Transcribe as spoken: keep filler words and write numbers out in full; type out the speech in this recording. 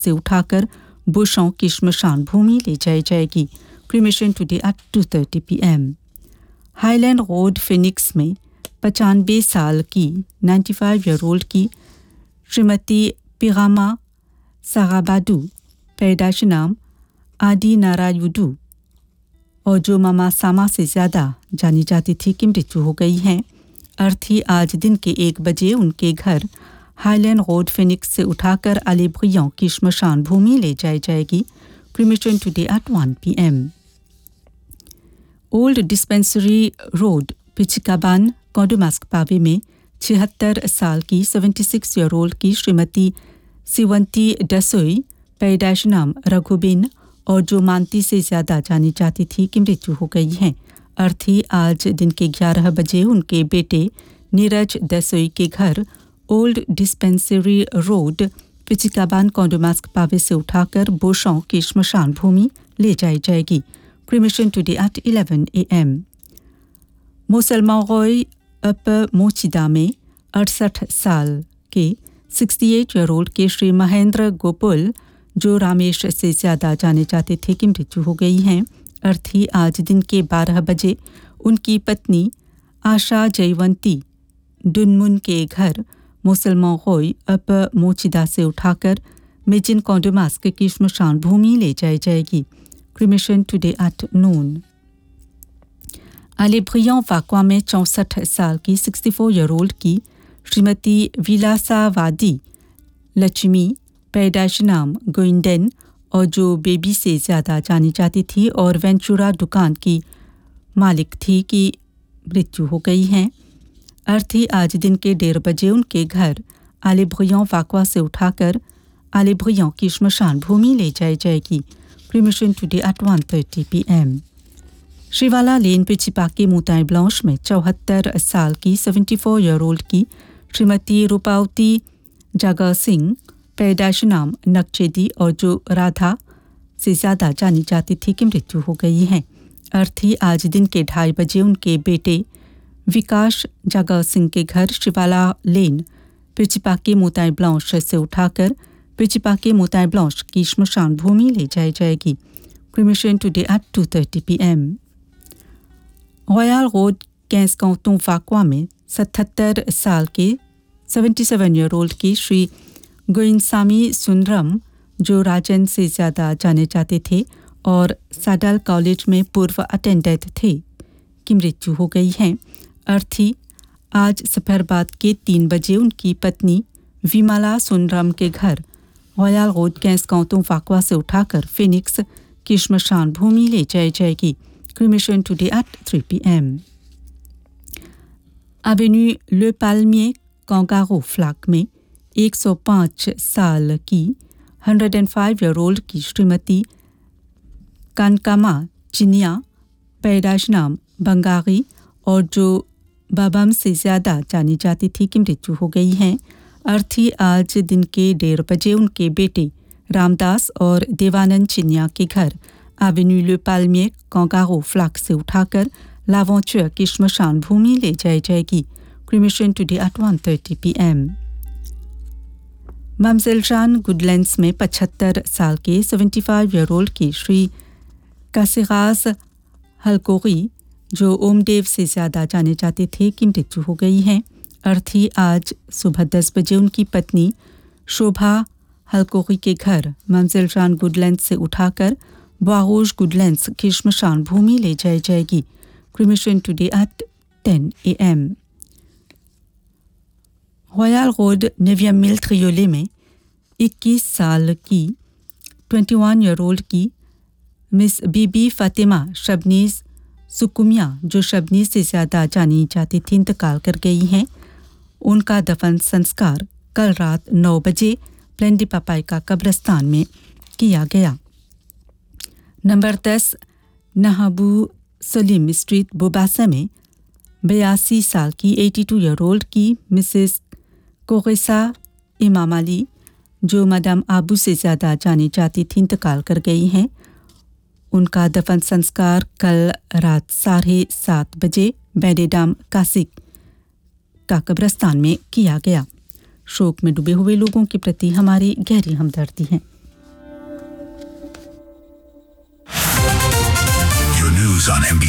से उठाकर बुशों की श्मशान भूमि ले जाई जाएगी। Cremation today at two thirty P M. Highland road Phoenix में पचानवे साल की पचानवे ईयर ओल्ड की श्रीमती पिरामा साराबादू पैदाश नाम आदि नारायुडू और जो मामा सामा से ज़्यादा जानी जाती थी की मृत्यु हो गई है। अर्थी आज दिन के एक बजे उनके घर हाईलैंड रोड फिनिक्स से उठाकर अलेब्रियों की श्मशान भूमि ले जाई जाएगी। Cremation today at one P M. Old dispensary road पिचिकाबान कोडोमास्क पावे में छिहत्तर साल की छिहत्तर ईयर ओल्ड की श्रीमती सिवंती डसोई पैदाश नाम रघुबिन और जो मानती से ज़्यादा जानी जाती थी की मृत्यु हो गई है। अर्थी आज दिन के ग्यारह बजे उनके बेटे नीरज दसोई के घर ओल्ड डिस्पेंसरी रोड पिचिकाबान कोडोमास्क पावे से उठाकर बोशों की श्मशान भूमि ले जाई जाएगी। Cremation today at eleven A M. मुसलमान रॉय अपर मोचिदा में अड़सठ साल के अड़सठ ईयर ओल्ड के श्री महेंद्र गोपुल जो रामेश से ज़्यादा जाने जाते थे की मृत्यु हो गई हैं। अर्थी आज दिन के बारह बजे उनकी पत्नी आशा जयवंती डुनमुन के घर मुसलमान रॉय अपर मोचिदा से उठाकर मेजिन कोडोमास्क की श्मशान भूमि ले जाई जाएगी। Cremation today at noon. अलेब्रियों वाकवा में चौंसठ साल की चौंसठ ईयर ओल्ड की श्रीमती विलासावादी लक्ष्मी पैदाश नाम गोइंडन और जो बेबी से ज़्यादा जानी जाती थी और वेंचुरा दुकान की मालिक थी की मृत्यु हो गई है। अर्थी आज दिन के डेढ़ बजे उनके घर अलेब्रियों वाकवा से उठाकर अलेब्रियों की श्मशान भूमि ले जाई जाएगी। Cremation today at one thirty P M. शिवाला लेन पिचिपाके मोताई ब्लांश में चौहत्तर साल की चौहत्तर ईयर ओल्ड की श्रीमती रूपावती जागर सिंह पैदाश नाम नक्चेदी और जो राधा से ज़्यादा जानी जाती थी की मृत्यु हो गई है। अर्थी आज दिन के ढाई बजे उनके बेटे विकास जागर सिंह के घर शिवाला लेन पिचिपाके मोताई ब्लांश से उठाकर पिचिपाके मोताई ब्लांश की श्मशान भूमि ले जाई जाएगी। Cremation today at two thirty P M. Royal road कैंस काउंटों वाकवा में सतहत्तर साल के सतहत्तर ईयर ओल्ड की श्री गोइनसामी सुंदरम जो राजन से ज़्यादा जाने जाते थे और साडाल कॉलेज में पूर्व अटेंडेंट थे की मृत्यु हो गई है। अर्थी आज सफर बाद के तीन बजे उनकी पत्नी विमला सुंदरम के घर रॉयल रोड कैंस काउंटों वाकवा से उठाकर फिनिक्स की श्मशान भूमि ले जाई जाएगी। Cremation today at three P M. Avenue ले पाल्मिer कांगारो फ्लैग में एक सौ पाँच साल की एक सौ पाँच ईयर ओल्ड की श्रीमती कानकामा चिनिया पैदाश नाम बंगारी और जो बाबम से ज़्यादा जानी जाती थी की मृत्यु हो गई है। अर्थी आज दिन के डेढ़ बजे उनके बेटे रामदास और देवानंद चिनिया के घर एवेन्यू ले पाल्मिer कांगारो फ्लैग से उठाकर लावोंचुआ की श्मशान भूमि ले जाई जाएगी। Cremation today at one thirty P M. ममजेलजान Goodlands में पचहत्तर साल के पचहत्तर ईयर ओल्ड की श्री कासिराज हलकोरी जो ओमदेव से ज़्यादा जाने जाते थे की मृत्यु हो गई है। अर्थी आज सुबह दस बजे उनकी पत्नी शोभा हलकोरी के घर ममजेलजान गुडलैंड्स से उठाकर बारोज गुडलैंड्स की श्मशान भूमि ले जाई जाएगी। क्रिमेशन टुडे एट टेन ए एम। रॉयल रोड नेवियम मिल ट्रियोले में इक्कीस साल की इक्कीस ईयर ओल्ड की मिस बीबी फातिमा शबनीज़ सुकुमिया जो शबनीज़ से ज़्यादा जानी जाती थी इंतकाल कर गई हैं। उनका दफन संस्कार कल रात नौ बजे प्लेंडी पापाई का कब्रिस्तान में किया गया। नंबर दस नहाबू सलीम स्ट्रीट बोबासा में बयासी साल की बयासी ईयर ओल्ड की मिसेस कोरेसा इमाम अली जो मदाम आबू से ज़्यादा जानी जाती थी इंतकाल कर गई हैं। उनका दफन संस्कार कल रात साढ़े सात बजे बेडेडाम कासिक का कब्रिस्तान में किया गया। शोक में डूबे हुए लोगों के प्रति हमारी गहरी हमदर्दी है। News on M B